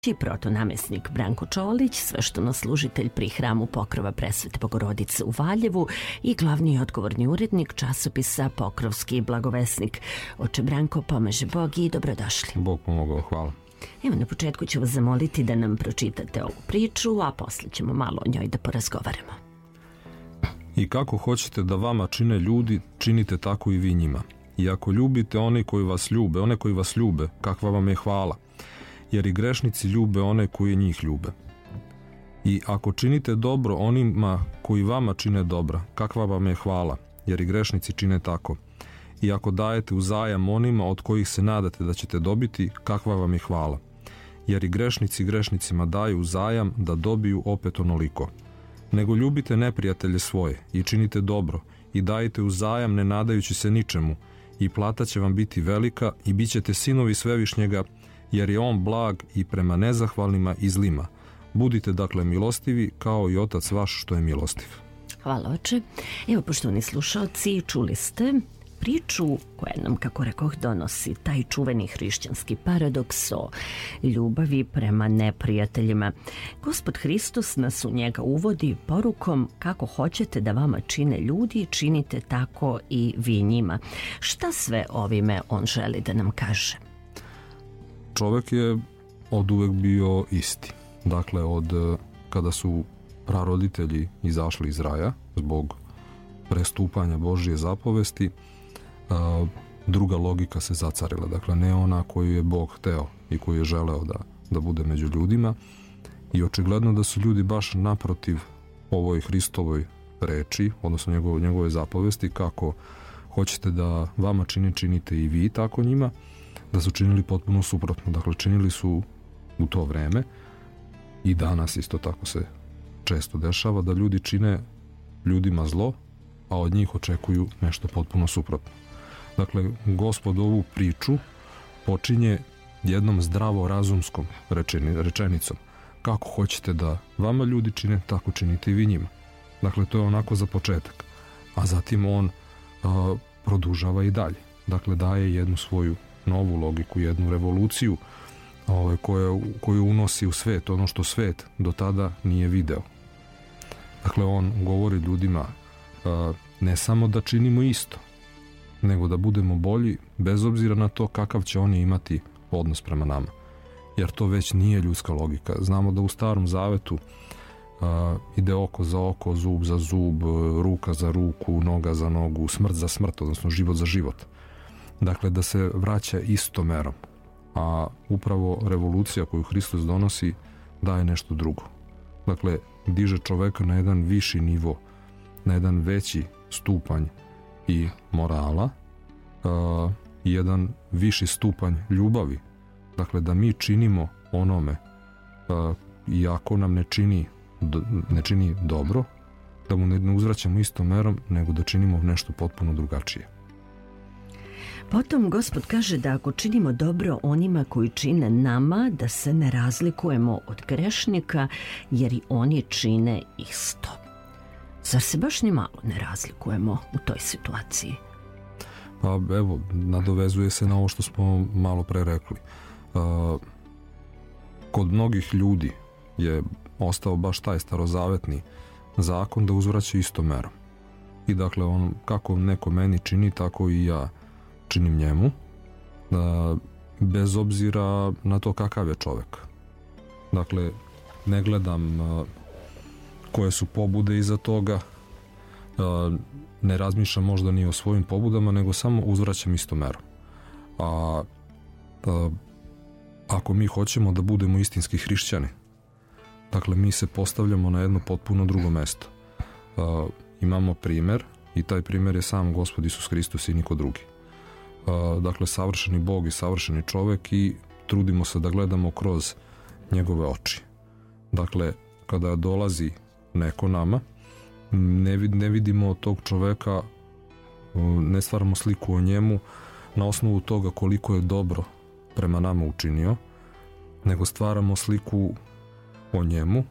i protonamjesnik Branko Čolić, sveštenoslужitelj pri Hramu Pokrova Presvete Bogorodice u Valjevu i glavni i odgovorni urednik časopisa Pokrovski blagovesnik. Oče Branko, pomaže Bog i dobrodošli. Bog pomogao, hvala. Evo, na početku ću vas zamoliti da nam pročitate ovu priču, a posle ćemo malo o njoj da porazgovaramo. I kako hoćete da vama čine ljudi, činite tako i vi njima. I ako ljubite one koji vas ljube, kakva vam je hvala, jer i grešnici ljube one koji njih ljube. I ako činite dobro onima koji vama čine dobra, kakva vam je hvala, jer i grešnici čine tako. I ako dajete uzajam onima od kojih se nadate da ćete dobiti, kakva vam je hvala, jer i grešnici grešnicima daju uzajam da dobiju opet onoliko. Nego ljubite neprijatelje svoje i činite dobro i dajte uzajam ne nadajući se ničemu, i plata će vam biti velika i bit ćete sinovi Svevišnjega, jer je on blag i prema nezahvalnima i zlima. Budite dakle milostivi kao i Otac vaš što je milostiv. Hvala, oče. Evo, poštovani slušalci, čuli ste priču koja nam, kako rekoh, donosi taj čuveni hrišćanski paradoks o ljubavi prema neprijateljima. Gospod Hristos nas u njega uvodi porukom kako hoćete da vama čine ljudi, činite tako i vi njima. Šta sve ovime on želi da nam kaže? Čovek je oduvek bio isti. Dakle, od kada su praroditelji izašli iz raja zbog prestupanja Božje zapovesti, druga logika se zacarila. Dakle, ne ona koju je Bog hteo i koju je želeo da bude među ljudima. I očigledno da su ljudi baš naprotiv ovoj Hristovoj reči, odnosno njegove zapovesti, kako hoćete da vama činite i vi tako njima, da su činili potpuno suprotno. Dakle, činili su u to vreme i danas isto tako se često dešava da ljudi čine ljudima zlo, a od njih očekuju nešto potpuno suprotno. Dakle, Gospod ovu priču počinje jednom zdravorazumskom rečenicom. Kako hoćete da vama ljudi čine, tako činite i vi njima. Dakle, to je onako za početak. A zatim on produžava i dalje. Dakle, daje jednu svoju novu logiku, jednu revoluciju koju unosi u svet, ono što svet do tada nije video. Dakle, on govori ljudima ne samo da činimo isto, nego da budemo bolji bez obzira na to kakav će oni imati odnos prema nama. Jer to već nije ljudska logika. Znamo da u Starom Zavetu ide oko za oko, zub za zub, ruka za ruku, noga za nogu, smrt za smrt, odnosno život za život. Dakle, da se vraća istom merom. A upravo revolucija koju Hristos donosi daje nešto drugo. Dakle, diže čoveka na jedan viši nivo, na jedan veći stupanj i morala, i jedan viši stupanj ljubavi. Dakle, da mi činimo onome, iako nam ne čini dobro, da mu ne uzvraćamo istom merom, nego da činimo nešto potpuno drugačije. Potom Gospod kaže da ako činimo dobro onima koji čine nama, da se ne razlikujemo od grešnika, jer i oni čine isto. Zar se baš ni malo ne razlikujemo u toj situaciji? Pa evo, nadovezuje se na ovo što smo malo pre rekli. Kod mnogih ljudi je ostao baš taj starozavetni zakon da uzvraća istom merom. I dakle, kako neko meni čini, tako i ja činim njemu, bez obzira na to kakav je čovek. Dakle, ne gledam koje su pobude iza toga, ne razmišljam možda ni o svojim pobudama, nego samo uzvraćam istom merom. A ako mi hoćemo da budemo istinski hrišćani, dakle, mi se postavljamo na jedno potpuno drugo mesto. Imamo primer i taj primer je sam Gospod Isus Hristos i niko drugi. Dakle, savršeni Bog i savršeni čovek i trudimo se da gledamo kroz njegove oči. Dakle, kada dolazi neko nama, ne vidimo tog čoveka, ne stvaramo sliku o njemu na osnovu toga koliko je dobro prema nama učinio, nego stvaramo sliku o njemu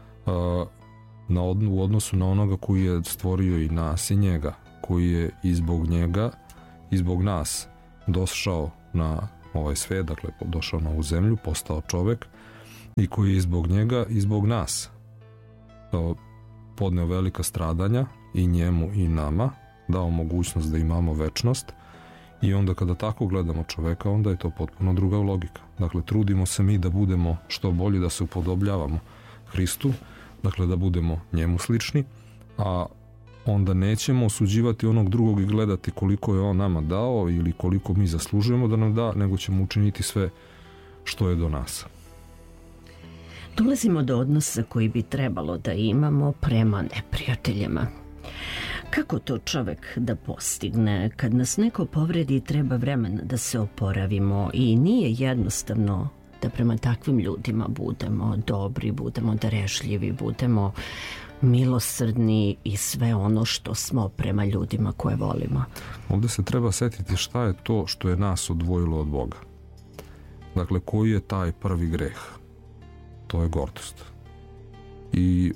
u odnosu na onoga koji je stvorio i nas i njega, koji je i zbog njega i zbog nas došao na ovaj svet, dakle došao na ovu zemlju, postao čovek i koji je zbog njega i zbog nas podneo velika stradanja i njemu i nama, dao mogućnost da imamo večnost. I onda kada tako gledamo čoveka, onda je to potpuno druga logika. Dakle, trudimo se mi da budemo što bolji, da se upodobljavamo Hristu, dakle da budemo njemu slični, a onda nećemo osuđivati onog drugog i gledati koliko je on nama dao ili koliko mi zaslužujemo da nam da, nego ćemo učiniti sve što je do nas. Dolazimo do odnosa koji bi trebalo da imamo prema neprijateljima. Kako to čovek da postigne? Kad nas neko povredi, treba vremena da se oporavimo i nije jednostavno da prema takvim ljudima budemo dobri, budemo darežljivi, budemo milosrdni i sve ono što smo prema ljudima koje volimo. Ovdje se treba setiti šta je to što je nas odvojilo od Boga. Dakle, koji je taj prvi greh? To je gordost. I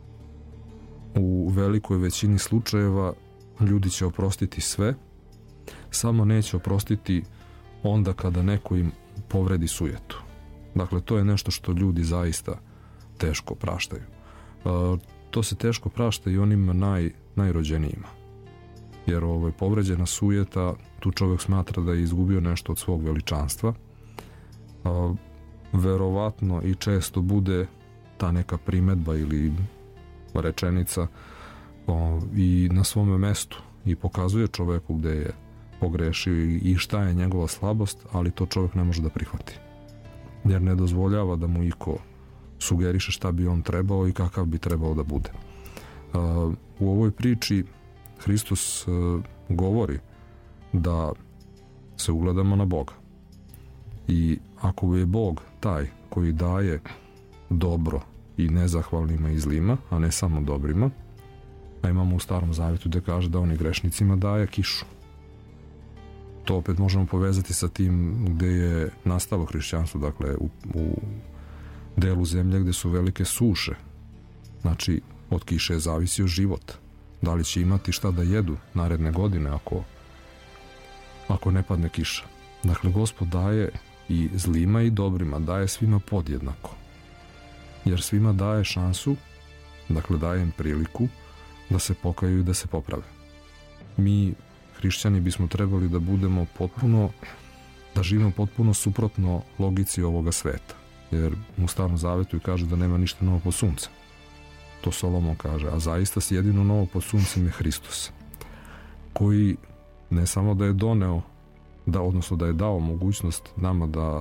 u velikoj većini slučajeva ljudi će oprostiti sve, samo neće oprostiti onda kada neko im povredi sujetu. Dakle, to je nešto što ljudi zaista teško praštaju. To se teško prašta i onim najrođenijima. Jer povređena sujeta, tu čovjek smatra da je izgubio nešto od svog veličanstva. Verovatno i često bude ta neka primedba ili rečenica i na svome mestu i pokazuje čovjeku gdje je pogrešio i šta je njegova slabost, ali to čovjek ne može da prihvati. Jer ne dozvoljava da mu iko sugeriše šta bi on trebao i kakav bi trebao da bude. U ovoj priči Hristos govori da se ugledamo na Boga. I ako je Bog taj koji daje dobro i nezahvalnima i zlima, a ne samo dobrima, a imamo u Starom Zavjetu gdje kaže da on i grešnicima daje kišu. To opet možemo povezati sa tim gdje je nastalo hrišćanstvo, dakle u delu zemlje gdje su velike suše. Znači, od kiše je zavisio život. Da li će imati šta da jedu naredne godine ako ne padne kiša. Dakle, Gospod daje i zlima i dobrima, daje svima podjednako. Jer svima daje šansu, dakle daje im priliku da se pokaju i da se poprave. Mi, hrišćani, bismo trebali da budemo da živimo potpuno suprotno logici ovoga sveta. Jer u Starom Zavetu i kaže da nema ništa novo pod suncem. To Solomon kaže, a zaista jedino novo pod suncem je Hristos, koji ne samo da je doneo, odnosno da je dao mogućnost nama da